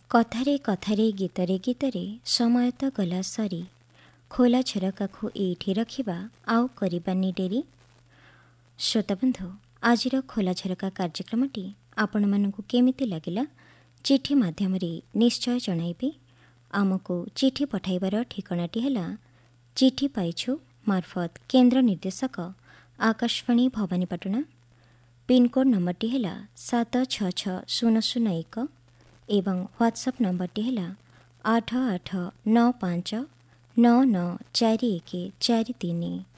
କଥାରେ କଥାରେ ଗୀତରେ ଗୀତରେ ସମୟ ତ ଗଲା ସରି, ଖୋଲା ଝରକାକୁ ଏଇଠି ରଖିବା ଆଉ କରିବାନି ଡେରି। ଶ୍ରୋତାବନ୍ଧୁ, ଆଜିର ଖୋଲା ଝରକା କାର୍ଯ୍ୟକ୍ରମଟି ଆପଣମାନଙ୍କୁ କେମିତି ଲାଗିଲା ଚିଠି ମାଧ୍ୟମରେ ନିଶ୍ଚୟ ଜଣାଇବେ। ଆମକୁ ଚିଠି ପଠାଇବାର ଠିକଣାଟି ହେଲା ଚିଠି ପାଇଛୁ ମାର୍ଫତ କେନ୍ଦ୍ର ନିର୍ଦ୍ଦେଶକ ଆକାଶବାଣୀ ଭବାନୀପାଟଣା। ପିନ୍କୋଡ଼୍ ନମ୍ବରଟି ହେଲା 766001 ଏବଂ ହ୍ୱାଟ୍ସଆପ୍ ନମ୍ବରଟି ହେଲା 8895994143।